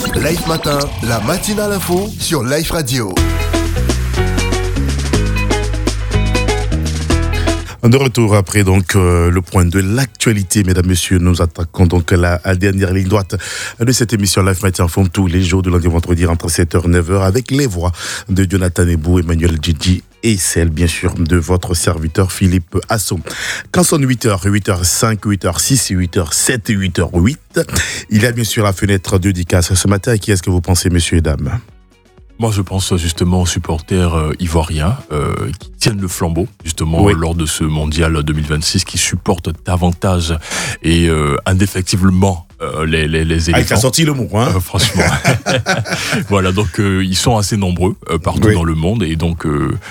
Life Matin, la matinale info sur Life Radio. De retour après donc le point de l'actualité, mesdames, messieurs, nous attaquons donc la dernière ligne droite de cette émission Life Matin Info tous les jours de lundi au vendredi entre 7h et 9h avec les voix de Jonathan Ebou, Emmanuel Djidji et celle bien sûr de votre serviteur Philippe Asso. Quand sonne 8h, 8h05, 8h06, 8h07 et 8h08, il y a bien sûr la fenêtre de dédicace ce matin. À qui est-ce que vous pensez, messieurs et dames ? Moi, je pense justement aux supporters ivoiriens qui tiennent le flambeau, justement, lors de ce mondial 2026, qui supportent davantage et indéfectiblement les éléphants. Ah, il a sorti le mot, hein. Franchement. Voilà, donc ils sont assez nombreux partout dans le monde et donc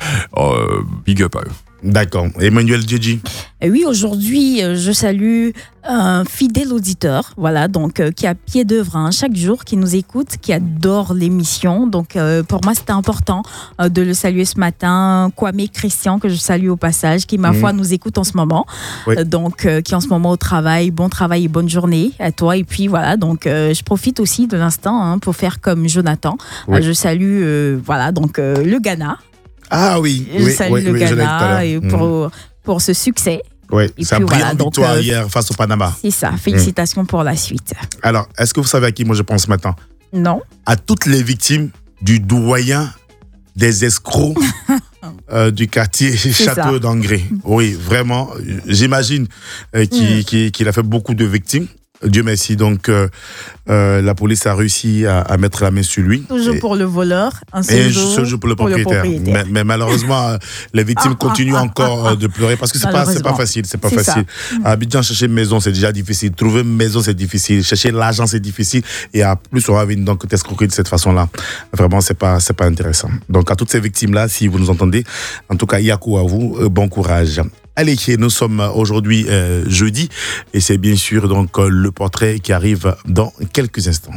big up à eux. D'accord. Emmanuel Djidji. Oui, aujourd'hui, je salue un fidèle auditeur, voilà, donc qui a pied d'œuvre chaque jour, qui nous écoute, qui adore l'émission. Donc, pour moi, c'était important de le saluer ce matin. Kwame Christian, que je salue au passage, qui, ma foi, nous écoute en ce moment. Donc, qui est en ce moment au travail. Bon travail et bonne journée à toi. Et puis, voilà, donc, je profite aussi de l'instant pour faire comme Jonathan. Je salue, voilà, donc, le Ghana. Ah oui, je salue le Ghana et pour ce succès. Oui, c'est un brillant victoire hier face au Panama. C'est ça, félicitations pour la suite. Alors, est-ce que vous savez à qui moi je pense maintenant ? Non. À toutes les victimes du doyen des escrocs du quartier Château d'Angré. Oui, vraiment, j'imagine qu'il a fait beaucoup de victimes. Dieu merci, donc la police a réussi à mettre la main sur lui. Toujours pour le voleur, un seul jour pour le propriétaire. Mais malheureusement, les victimes continuent encore de pleurer parce que c'est pas facile. À Abidjan, chercher une maison, c'est déjà difficile. Trouver une maison, c'est difficile. Chercher l'argent, c'est difficile. Et à plus, on va venir donc t'escroquer de cette façon-là. Vraiment, c'est pas intéressant. Donc, à toutes ces victimes-là, si vous nous entendez, en tout cas, yakou à vous, bon courage. Allez, nous sommes aujourd'hui jeudi et c'est bien sûr donc le portrait qui arrive dans quelques instants.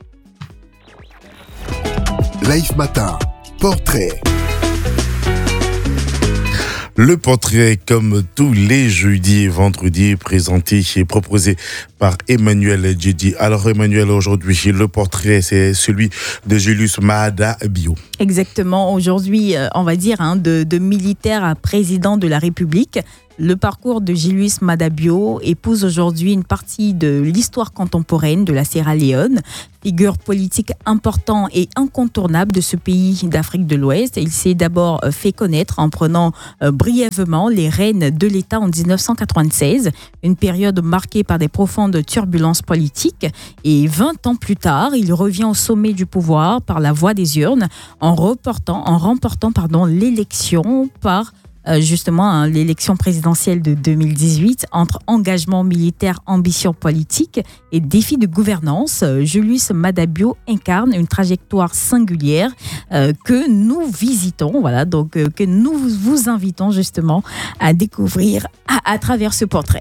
Life Matin, portrait. Le portrait, comme tous les jeudis et vendredis, présenté et proposé par Emmanuel Djidji. Alors Emmanuel, aujourd'hui, le portrait, c'est celui de Julius Maada Bio. Exactement, aujourd'hui, on va dire, de militaire à président de la République. Le parcours de Julius Maada Bio épouse aujourd'hui une partie de l'histoire contemporaine de la Sierra Leone, figure politique important et incontournable de ce pays d'Afrique de l'Ouest. Il s'est d'abord fait connaître en prenant brièvement les rênes de l'État en 1996, une période marquée par des profondes turbulences politiques. Et 20 ans plus tard, il revient au sommet du pouvoir par la voie des urnes en remportant l'élection par justement l'élection présidentielle de 2018. Entre engagement militaire, ambition politique et défi de gouvernance, Julius Maada Bio incarne une trajectoire singulière que nous visitons, voilà, donc que nous vous invitons justement à découvrir à travers ce portrait.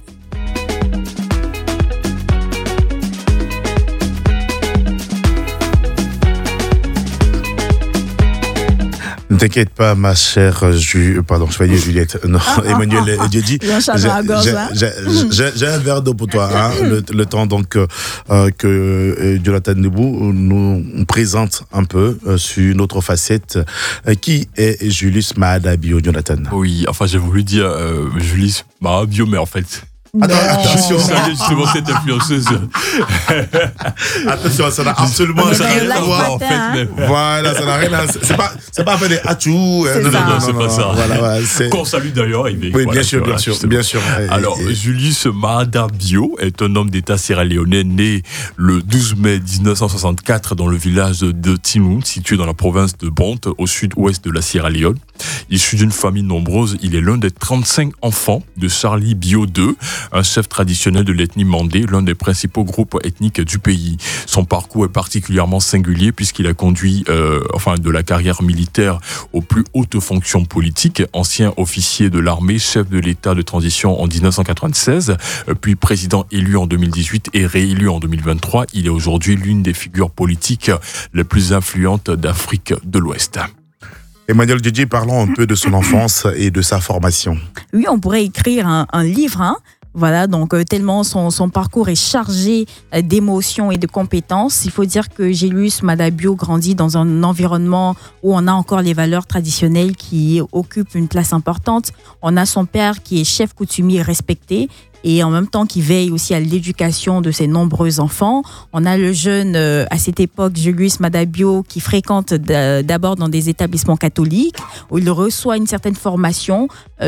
Ne t'inquiète pas, ma chère Juliette. Non, Emmanuel Djidji. J'ai un verre d'eau pour toi. Le temps donc que Jonathan Ebou nous présente un peu sur une autre facette. Qui est Julius Maada Bio, Jonathan ? Oui, enfin j'ai voulu dire Julius Maada Bio, mais en fait... Attention, justement cette influenceuse. Attention, ça n'a absolument rien à voir en fait. Voilà, ça n'a rien à voir. C'est pas fait des achou. Non, c'est pas ça. Voilà, qu'on salue d'ailleurs. Oui, voilà, bien sûr. Alors, Julius Maada Bio est un homme d'État sierra-léonais né le 12 mai 1964 dans le village de Timou, situé dans la province de Bonte, au sud-ouest de la Sierra Leone. Issu d'une famille nombreuse, il est l'un des 35 enfants de Charlie Bio II, un chef traditionnel de l'ethnie mandé, l'un des principaux groupes ethniques du pays. Son parcours est particulièrement singulier puisqu'il a conduit de la carrière militaire aux plus hautes fonctions politiques, ancien officier de l'armée, chef de l'État de transition en 1996, puis président élu en 2018 et réélu en 2023. Il est aujourd'hui l'une des figures politiques les plus influentes d'Afrique de l'Ouest. Emmanuel Djidji, parlons un peu de son enfance et de sa formation. Oui, on pourrait écrire un livre Voilà, donc tellement son parcours est chargé d'émotions et de compétences. Il faut dire que Julius Maada Bio grandit dans un environnement où on a encore les valeurs traditionnelles qui occupent une place importante. On a son père qui est chef coutumier respecté et en même temps qui veille aussi à l'éducation de ses nombreux enfants. On a le jeune, à cette époque, Julius Maada Bio, qui fréquente d'abord dans des établissements catholiques, où il reçoit une certaine formation,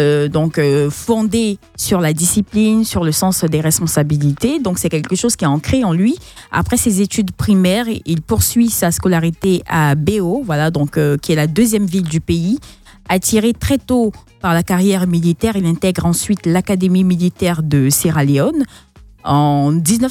fondée sur la discipline, sur le sens des responsabilités. Donc c'est quelque chose qui est ancré en lui. Après ses études primaires, il poursuit sa scolarité à Béo, qui est la deuxième ville du pays. Attiré très tôt par la carrière militaire, il intègre ensuite l'Académie militaire de Sierra Leone. En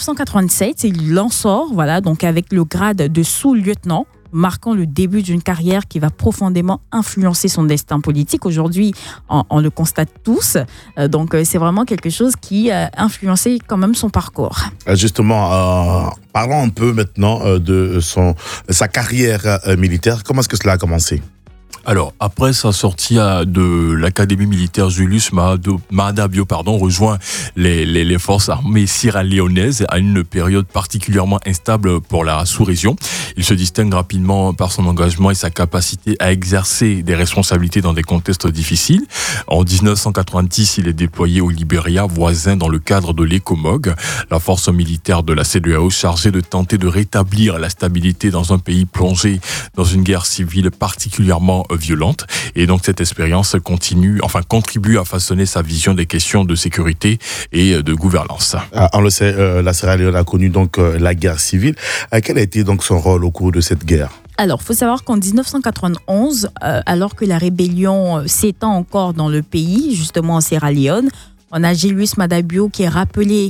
1987, il en sort, avec le grade de sous-lieutenant, marquant le début d'une carrière qui va profondément influencer son destin politique. Aujourd'hui, on le constate tous. Donc, c'est vraiment quelque chose qui a influencé quand même son parcours. Justement, parlons un peu maintenant de sa carrière militaire. Comment est-ce que cela a commencé ? Alors, après sa sortie de l'Académie militaire, Julius Maada Bio rejoint les forces armées sierra-léonaises à une période particulièrement instable pour la sous-région. Il se distingue rapidement par son engagement et sa capacité à exercer des responsabilités dans des contextes difficiles. En 1990, il est déployé au Libéria, voisin dans le cadre de l'ECOMOG, la force militaire de la CEDEAO chargée de tenter de rétablir la stabilité dans un pays plongé dans une guerre civile particulièrement violente. Et donc cette expérience contribue à façonner sa vision des questions de sécurité et de gouvernance. On le sait, la Sierra Leone a connu donc la guerre civile. Quel a été donc son rôle au cours de cette guerre ? Alors, il faut savoir qu'en 1991, alors que la rébellion s'étend encore dans le pays, justement en Sierra Leone, on a Julius Maada Bio qui est rappelé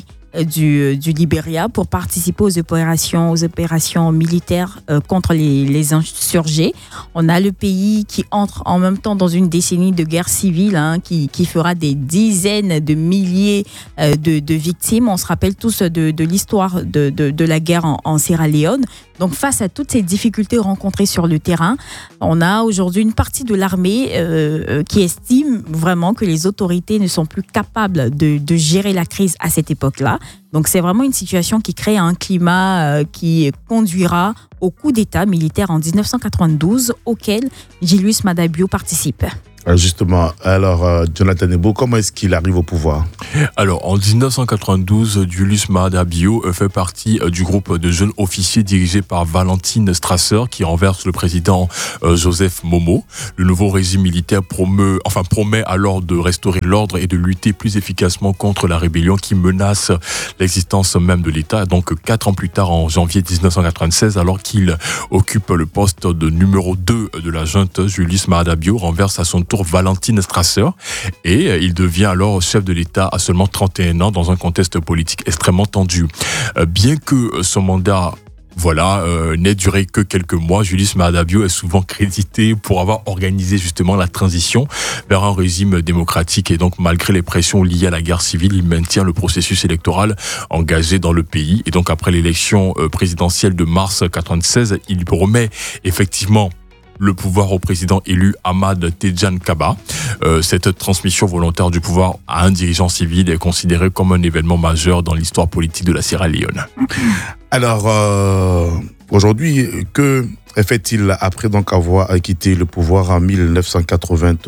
du Libéria pour participer aux opérations militaires contre les insurgés. On a le pays qui entre en même temps dans une décennie de guerre civile qui fera des dizaines de milliers de victimes. On se rappelle tous de l'histoire de la guerre en Sierra Leone. Donc face à toutes ces difficultés rencontrées sur le terrain, on a aujourd'hui une partie de l'armée qui estime vraiment que les autorités ne sont plus capables de gérer la crise à cette époque-là. Donc c'est vraiment une situation qui crée un climat qui conduira au coup d'État militaire en 1992 auquel Julius Maada Bio participe. Justement, alors Jonathan Ebo, comment est-ce qu'il arrive au pouvoir ? Alors en 1992, Julius Maada Bio fait partie du groupe de jeunes officiers dirigé par Valentine Strasser qui renverse le président Joseph Momo. Le nouveau régime militaire promet alors de restaurer l'ordre et de lutter plus efficacement contre la rébellion qui menace l'existence même de l'État. Donc 4 ans plus tard, en janvier 1996, alors qu'il occupe le poste de numéro 2 de la junte, Julius Maada Bio renverse à son tour Valentine Strasser et il devient alors chef de l'État à seulement 31 ans dans un contexte politique extrêmement tendu. Bien que son mandat n'ait duré que quelques mois, Julius Maada Bio est souvent crédité pour avoir organisé justement la transition vers un régime démocratique et donc malgré les pressions liées à la guerre civile, il maintient le processus électoral engagé dans le pays et donc après l'élection présidentielle de mars 1996, il remet effectivement le pouvoir au président élu Ahmad Tejan Kaba. Cette transmission volontaire du pouvoir à un dirigeant civil est considérée comme un événement majeur dans l'histoire politique de la Sierra Leone. Alors, aujourd'hui, que fait-il après donc avoir quitté le pouvoir en 1996 ?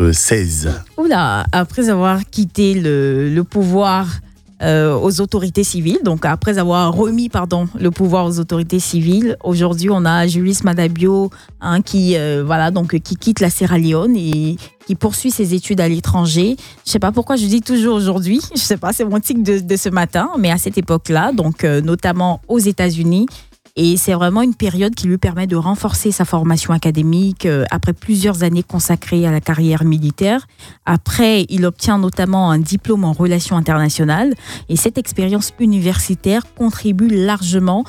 Après avoir quitté le pouvoir aux autorités civiles, donc après avoir remis le pouvoir aux autorités civiles, aujourd'hui on a Julius Maada Bio qui quitte la Sierra Leone et qui poursuit ses études à l'étranger. Je sais pas pourquoi je dis toujours aujourd'hui, je sais pas, c'est mon tic de ce matin, mais à cette époque-là, donc notamment aux États-Unis. Et c'est vraiment une période qui lui permet de renforcer sa formation académique après plusieurs années consacrées à la carrière militaire. Après, il obtient notamment un diplôme en relations internationales. Et cette expérience universitaire contribue largement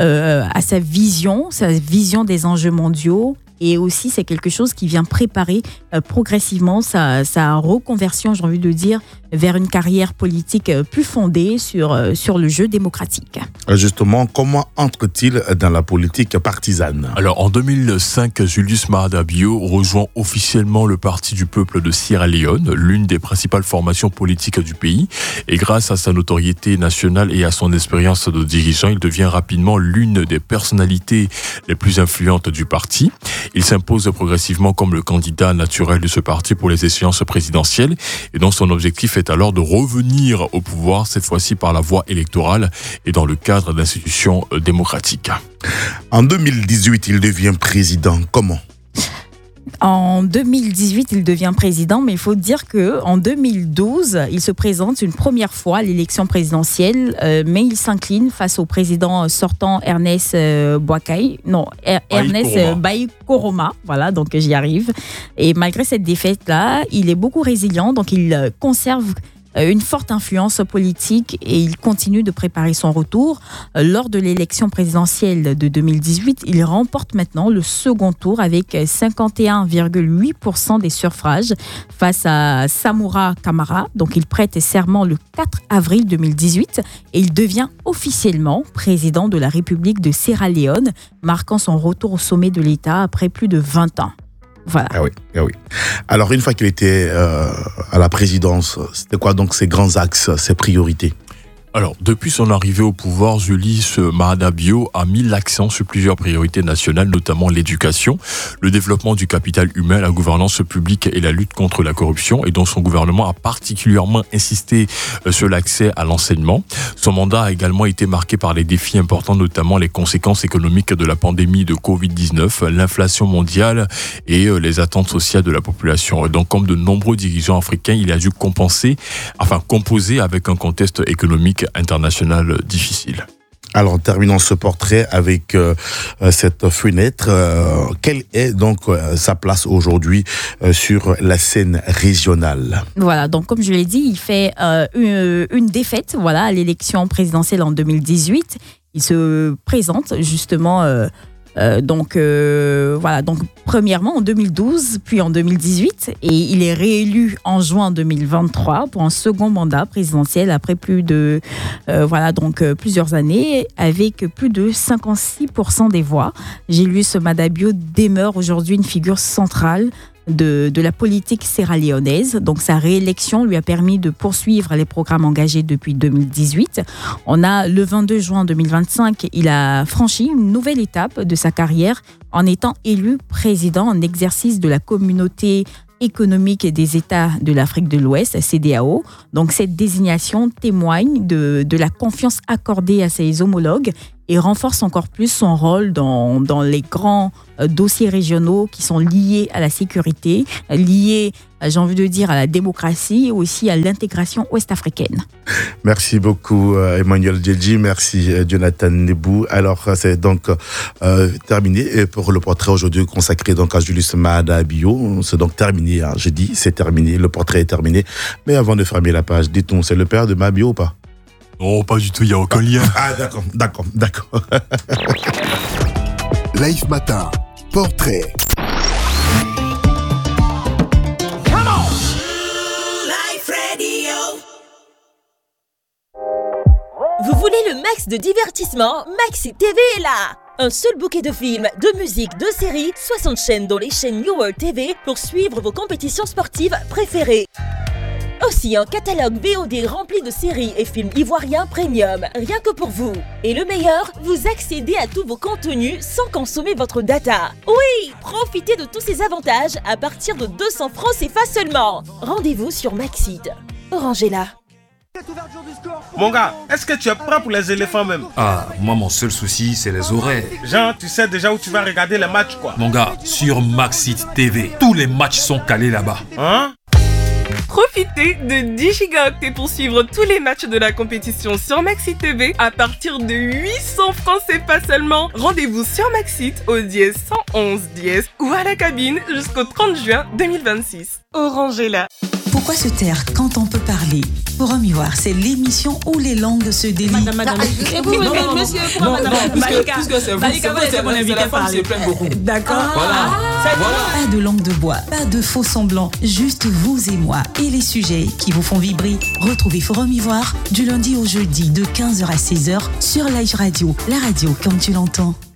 à sa vision des enjeux mondiaux. Et aussi, c'est quelque chose qui vient préparer progressivement sa reconversion, j'ai envie de dire, vers une carrière politique plus fondée sur le jeu démocratique. Justement, comment entre-t-il dans la politique partisane ? Alors, en 2005, Julius Maada Bio rejoint officiellement le Parti du peuple de Sierra Leone, l'une des principales formations politiques du pays. Et grâce à sa notoriété nationale et à son expérience de dirigeant, il devient rapidement l'une des personnalités les plus influentes du parti. Il s'impose progressivement comme le candidat naturel de ce parti pour les échéances présidentielles. Et donc, son objectif est alors de revenir au pouvoir, cette fois-ci par la voie électorale et dans le cadre d'institutions démocratiques. En 2018, il devient président. Comment ? En 2018, il devient président, mais il faut dire qu'en 2012, il se présente une première fois à l'élection présidentielle, mais il s'incline face au président sortant Ernest Bai Koroma. Voilà, donc j'y arrive. Et malgré cette défaite-là, il est beaucoup résilient, donc il conserve une forte influence politique et il continue de préparer son retour. Lors de l'élection présidentielle de 2018, il remporte maintenant le second tour avec 51,8% des suffrages face à Samura Kamara. Donc il prête serment le 4 avril 2018 et il devient officiellement président de la République de Sierra Leone, marquant son retour au sommet de l'État après plus de 20 ans. Voilà. Ah oui. Alors, une fois qu'il était à la présidence, c'était quoi donc ses grands axes, ses priorités ? Alors, depuis son arrivée au pouvoir, Julius Maada Bio a mis l'accent sur plusieurs priorités nationales, notamment l'éducation, le développement du capital humain, la gouvernance publique et la lutte contre la corruption, et dont son gouvernement a particulièrement insisté sur l'accès à l'enseignement. Son mandat a également été marqué par les défis importants, notamment les conséquences économiques de la pandémie de Covid-19, l'inflation mondiale et les attentes sociales de la population. Donc, comme de nombreux dirigeants africains, il a dû composer avec un contexte économique international difficile. Alors, terminons ce portrait avec cette fenêtre. Quelle est donc sa place aujourd'hui sur la scène régionale ? Voilà, donc comme je l'ai dit, il fait une défaite à l'élection présidentielle en 2018. Il se présente justement... Donc premièrement en 2012, puis en 2018, et il est réélu en juin 2023 pour un second mandat présidentiel après plusieurs années, avec plus de 56% des voix. Julius Maada Bio demeure aujourd'hui une figure centrale de la politique sierra-léonaise. Donc sa réélection lui a permis de poursuivre les programmes engagés depuis 2018. On a le 22 juin 2025, il a franchi une nouvelle étape de sa carrière en étant élu président en exercice de la communauté économique des États de l'Afrique de l'Ouest, CEDEAO. Donc cette désignation témoigne de la confiance accordée à ses homologues et renforce encore plus son rôle dans les grands dossiers régionaux qui sont liés à la sécurité, liés, j'ai envie de dire, à la démocratie et aussi à l'intégration ouest-africaine. Merci beaucoup Emmanuel Djedji, merci Jonathan Nebou. Alors c'est donc terminé pour le portrait aujourd'hui consacré donc à Julius Maada Bio. C'est donc terminé, hein. J'ai dit c'est terminé, le portrait est terminé. Mais avant de fermer la page, dites-nous, c'est le père de Maada Bio ou pas ? Non, pas du tout, il n'y a aucun lien. Ah d'accord. Live Matin, portrait. Vous voulez le max de divertissement? Maxi TV est là! Un seul bouquet de films, de musique, de séries, 60 chaînes dont les chaînes New World TV pour suivre vos compétitions sportives préférées. Aussi un catalogue VOD rempli de séries et films ivoiriens premium, rien que pour vous. Et le meilleur, vous accédez à tous vos contenus sans consommer votre data. Oui, profitez de tous ces avantages à partir de 200 francs CFA seulement. Rendez-vous sur Maxit. Orange est là. Mon gars, est-ce que tu es prêt pour les éléphants même? Ah, moi mon seul souci c'est les horaires. Jean, tu sais déjà où tu vas regarder les matchs quoi? Mon gars, sur Maxit TV, tous les matchs sont calés là-bas. Hein? Profitez de 10 gigaoctets pour suivre tous les matchs de la compétition sur Maxit TV à partir de 800 francs CFA seulement. Rendez-vous sur Maxit au dièse 111 dièse ou à la cabine jusqu'au 30 juin 2026. Orange est là. Pour Pourquoi se taire quand on peut parler? Forum Ivoire, c'est l'émission où les langues se délient. Madame. Et vous, monsieur, pourquoi madame? Puisque c'est mon invité à parler. D'accord. Voilà. Pas de langue de bois, pas de faux semblants, juste vous et moi et les sujets qui vous font vibrer. Retrouvez Forum Ivoire du lundi au jeudi de 15h à 16h sur Live Radio, la radio comme tu l'entends.